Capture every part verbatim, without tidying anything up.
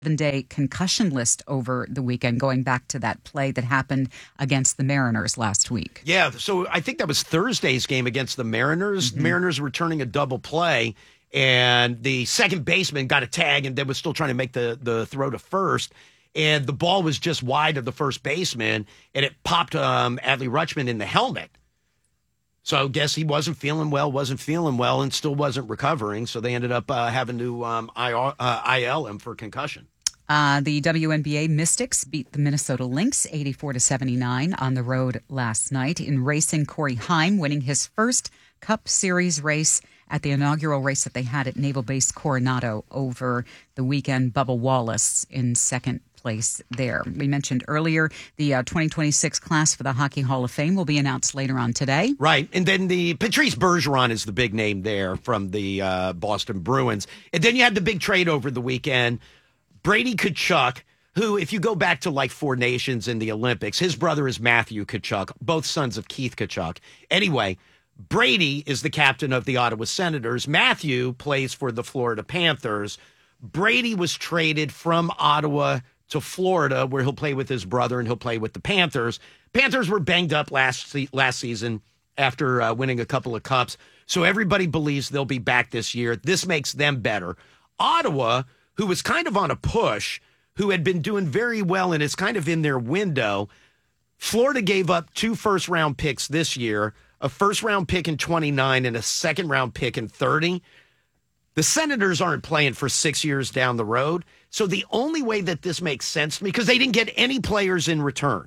seven-day concussion list over the weekend, going back to that play that happened against the Mariners last week. Yeah, so I think that was Thursday's game against the Mariners. Mm-hmm. Mariners were turning a double play, and the second baseman got a tag and then was still trying to make the, the throw to first. And the ball was just wide of the first baseman, and it popped um, Adley Rutschman in the helmet. So I guess he wasn't feeling well, wasn't feeling well, and still wasn't recovering. So they ended up uh, having to um, I R, uh, I L him for concussion. Uh, the W N B A Mystics beat the Minnesota Lynx eighty-four to seventy-nine on the road last night. In racing, Corey Heim winning his first Cup Series race at the inaugural race that they had at Naval Base Coronado over the weekend. Bubba Wallace in second place there. We mentioned earlier the uh, twenty twenty-six class for the Hockey Hall of Fame will be announced later on today. Right. And then the Patrice Bergeron is the big name there from the uh, Boston Bruins. And then you had the big trade over the weekend. Brady Tkachuk, who, if you go back to like Four Nations in the Olympics, his brother is Matthew Tkachuk, both sons of Keith Tkachuk. Anyway, Brady is the captain of the Ottawa Senators. Matthew plays for the Florida Panthers. Brady was traded from Ottawa to Florida, where he'll play with his brother and he'll play with the Panthers. Panthers were banged up last se- last season after uh, winning a couple of cups, so everybody believes they'll be back this year. This makes them better. Ottawa, who was kind of on a push, who had been doing very well and is kind of in their window, Florida gave up two first-round picks this year, a first-round pick in twenty-nine and a second-round pick in thirty. The Senators aren't playing for six years down the road. So the only way that this makes sense to me, because they didn't get any players in return,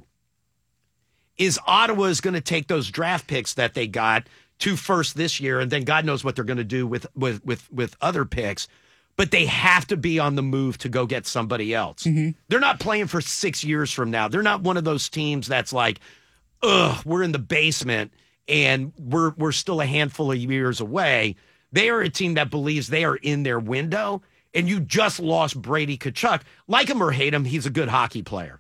is Ottawa is going to take those draft picks that they got, two first this year, and then God knows what they're going to do with, with, with, with other picks. But they have to be on the move to go get somebody else. Mm-hmm. They're not playing for six years from now. They're not one of those teams that's like, ugh, we're in the basement and we're we're still a handful of years away. They are a team that believes they are in their window, and you just lost Brady Tkachuk. Like him or hate him, he's a good hockey player.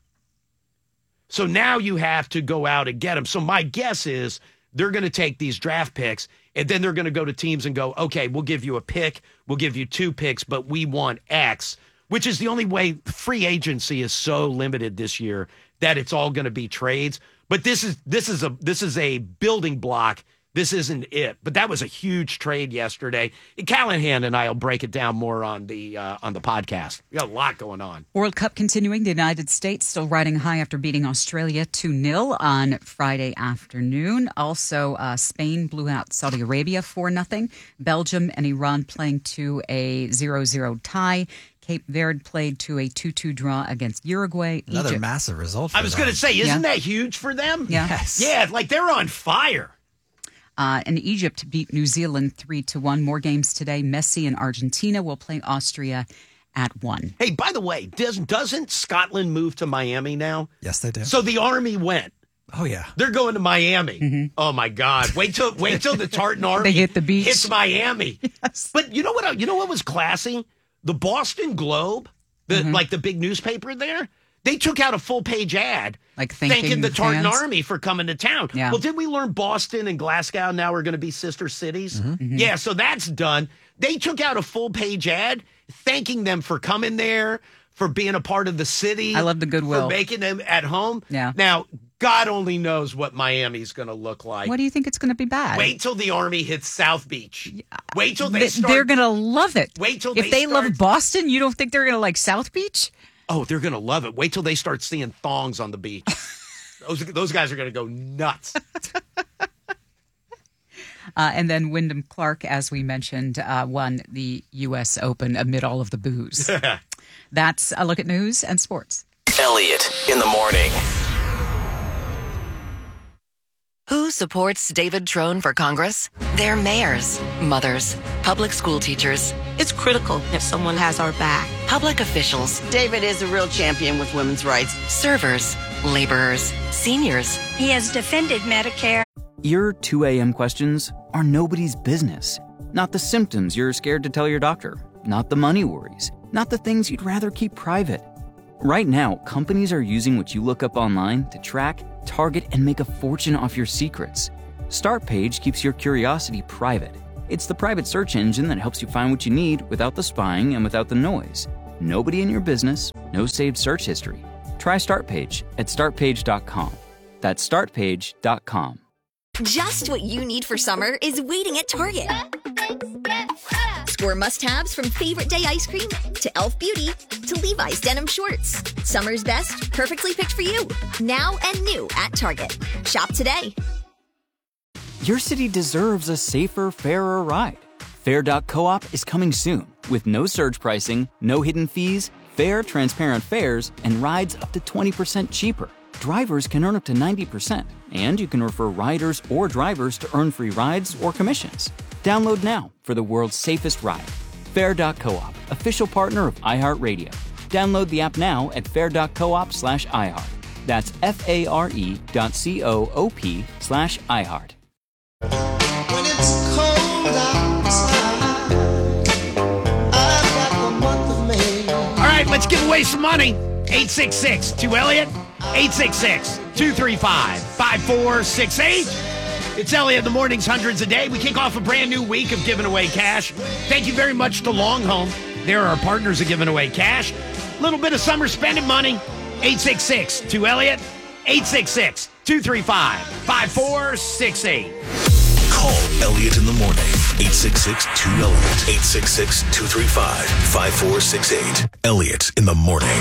So now you have to go out and get him. So my guess is they're going to take these draft picks, and then they're going to go to teams and go, okay, we'll give you a pick, we'll give you two picks, but we want X, which is the only way. Free agency is so limited this year that it's all going to be trades. But this is this is a this is a building block. This isn't it. But that was a huge trade yesterday. Callahan and I will break it down more on the uh, on the podcast. We got a lot going on. World Cup continuing. The United States still riding high after beating Australia two nil on Friday afternoon. Also, uh, Spain blew out Saudi Arabia four nothing. Belgium and Iran playing to a zero zero tie. Cape Verde played to a two two draw against Uruguay. Another Egypt. massive result for I was them. going to say, isn't Yeah. that huge for them? Yeah. Yes. Yeah, like they're on fire. Uh, and Egypt beat New Zealand three to one. More games today. Messi and Argentina will play Austria at one. Hey, by the way, does, doesn't Scotland move to Miami now? Yes, they do. So the Army went. Oh, yeah. They're going to Miami. Mm-hmm. Oh, my God. Wait till wait till the Tartan Army They hit the beach. hits Miami. Yes. But you know what? You know what was classy? The Boston Globe, the Mm-hmm. like the big newspaper there, they took out a full-page ad Like thanking the the Tartan fans? Army for coming to town. Yeah. Well, did we learn Boston and Glasgow now are going to be sister cities? Mm-hmm. Yeah, so that's done. They took out a full-page ad thanking them for coming there, for being a part of the city. I love the goodwill. For making them at home. Yeah. Now, God only knows what Miami's going to look like. What do you think it's going to be bad? Wait till the Army hits South Beach. Wait till they They- start. They're going to love it. Wait till if they they start- love Boston, you don't think they're going to like South Beach? Oh, they're going to love it. Wait till they start seeing thongs on the beach. those, those guys are going to go nuts. Uh, and then Wyndham Clark, as we mentioned, uh, won the U S Open amid all of the booze. That's a look at news and sports. Elliot in the morning. Who supports David Trone for Congress? They're mayors, mothers, public school teachers, It's critical if someone has our back. public officials, David is a real champion with women's rights. servers, laborers, seniors. He has defended Medicare. Your two a.m. questions are nobody's business. Not the symptoms you're scared to tell your doctor. Not the money worries. Not the things you'd rather keep private. Right now, companies are using what you look up online to track, target, and make a fortune off your secrets. StartPage keeps your curiosity private. It's the private search engine that helps you find what you need without the spying and without the noise. Nobody in your business, no saved search history. Try StartPage at start page dot com. That's start page dot com. Just what you need for summer is waiting at Target. Score must-haves from Favorite Day ice cream to e l f Beauty to Levi's denim shorts. Summer's best, perfectly picked for you. Now and new at Target. Shop today. Your city deserves a safer, fairer ride. Fair dot coop is coming soon with no surge pricing, no hidden fees, fair, transparent fares, and rides up to twenty percent cheaper. Drivers can earn up to ninety percent, and you can refer riders or drivers to earn free rides or commissions. Download now for the world's safest ride. Fair dot coop, official partner of iHeartRadio. Download the app now at fair dot coop slash iHeart. That's F-A-R-E dot C-O-O-P slash iHeart. When it's cold outside, I've got the month of May. All right, let's give away some money. eight six six, two Elliott. eight six six, two three five, five four six eight. It's Elliott in the Mornings, hundreds a day. We kick off a brand new week of giving away cash. Thank you very much to Longhome. They're our partners of giving away cash. A little bit of summer spending money. eight six six, two Elliott. eight six six, two three five, five four six eight. Call Elliott in the morning. eight six six, two Elliott. eight six six, two three five, five four six eight. Elliott in the morning.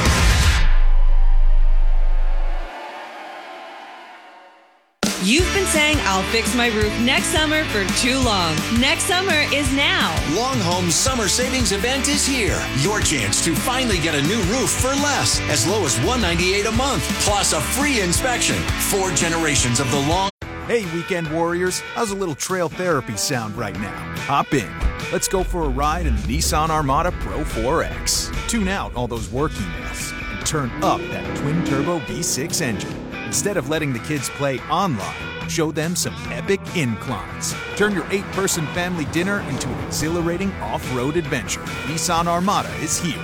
You've been saying I'll fix my roof next summer for too long. Next summer is now. Longhome's summer savings event is here. Your chance to finally get a new roof for less, as low as one hundred ninety-eight dollars a month, plus a free inspection. Four generations of the long... Hey, weekend warriors, how's a little trail therapy sound right now? Hop in. Let's go for a ride in the Nissan Armada Pro four X. Tune out all those work emails and turn up that twin-turbo V six engine. Instead of letting the kids play online, show them some epic inclines. Turn your eight-person family dinner into an exhilarating off-road adventure. Nissan Armada is here.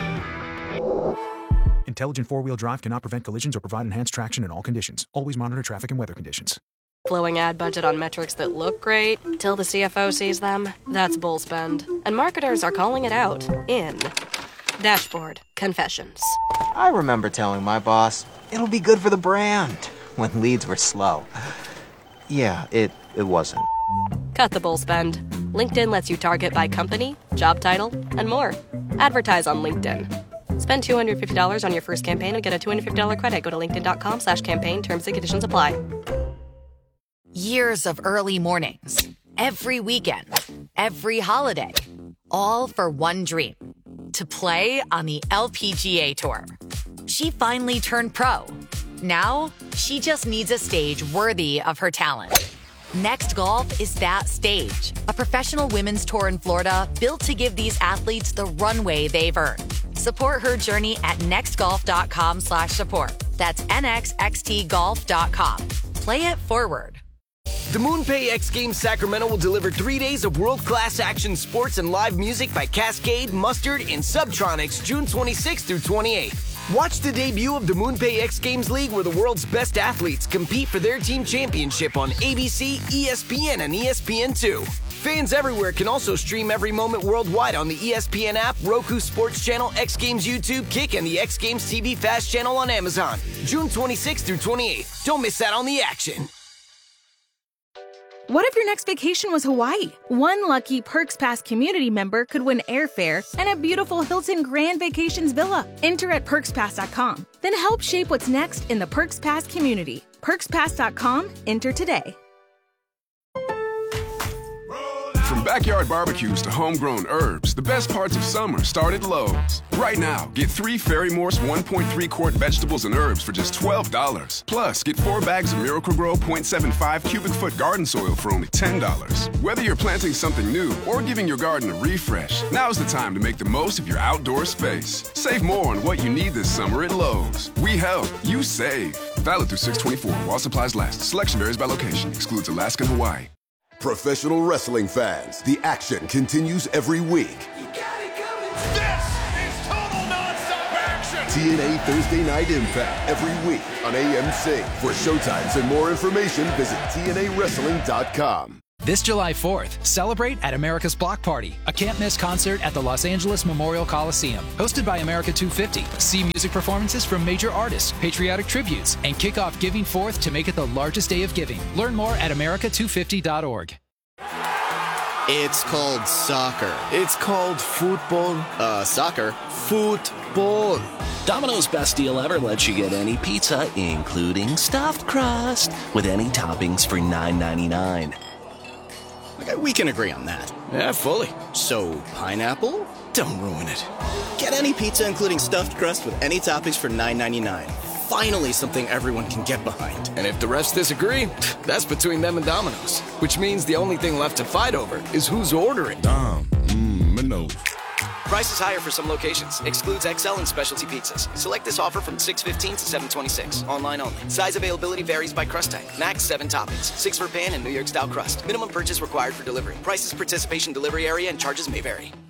Intelligent four-wheel drive cannot prevent collisions or provide enhanced traction in all conditions. Always monitor traffic and weather conditions. Flowing ad budget on metrics that look great till the C F O sees them. That's bull spend. And marketers are calling it out in Dashboard Confessions. I remember telling my boss, it'll be good for the brand, when leads were slow. Yeah, it, it wasn't. Cut the bull spend. LinkedIn lets you target by company, job title, and more. Advertise on LinkedIn. Spend two hundred fifty dollars on your first campaign and get a two hundred fifty dollars credit. Go to linkedin.com slash campaign. Terms and conditions apply. Years of early mornings, every weekend, every holiday, all for one dream, to play on the L P G A Tour. She finally turned pro. Now, she just needs a stage worthy of her talent. Next Golf is that stage, a professional women's tour in Florida built to give these athletes the runway they've earned. Support her journey at nextgolf.com slash support. That's nxxt golf dot com. Play it forward. The MoonPay X Games Sacramento will deliver three days of world-class action sports and live music by Cascade, Mustard, and Subtronics June twenty-sixth through twenty-eighth. Watch the debut of the MoonPay X Games League, where the world's best athletes compete for their team championship on A B C, E S P N, and E S P N two. Fans everywhere can also stream every moment worldwide on the E S P N app, Roku Sports Channel, X Games YouTube, Kick, and the X Games T V Fast Channel on Amazon. June twenty-sixth through twenty-eighth. Don't miss out on the action. What if your next vacation was Hawaii? One lucky Perks Pass community member could win airfare and a beautiful Hilton Grand Vacations villa. Enter at perks pass dot com. Then help shape what's next in the Perks Pass community. perks pass dot com. Enter today. From backyard barbecues to homegrown herbs, the best parts of summer start at Lowe's. Right now, get three Ferry Morse one point three quart vegetables and herbs for just twelve dollars. Plus, get four bags of Miracle-Gro zero point seven five cubic foot garden soil for only ten dollars. Whether you're planting something new or giving your garden a refresh, now's the time to make the most of your outdoor space. Save more on what you need this summer at Lowe's. We help, you save. Valid through six twenty-four while supplies last. Selection varies by location. Excludes Alaska and Hawaii. Professional wrestling fans, the action continues every week. You got it coming. This is total nonstop action. T N A Thursday Night Impact every week on A M C. For showtimes and more information, visit T N A wrestling dot com. This July fourth, celebrate at America's Block Party, a can't-miss concert at the Los Angeles Memorial Coliseum. Hosted by America two fifty. See music performances from major artists, patriotic tributes, and kick off Giving Fourth to make it the largest day of giving. Learn more at America two fifty dot org. It's called soccer. It's called football. Uh, soccer. Football. Domino's Best Deal Ever lets you get any pizza, including stuffed crust, with any toppings for nine ninety-nine. Okay, we can agree on that. Yeah, fully. So, pineapple? Don't ruin it. Get any pizza, including stuffed crust, with any toppings for nine ninety-nine. Finally, something everyone can get behind. And if the refs disagree, that's between them and Domino's. Which means the only thing left to fight over is who's ordering. Dom, mmm, no. Price is higher for some locations. Excludes X L and specialty pizzas. Select this offer from six fifteen to seven twenty-six. Online only. Size availability varies by crust type. Max seven toppings. Six for pan and New York style crust. Minimum purchase required for delivery. Prices, participation, delivery area, and charges may vary.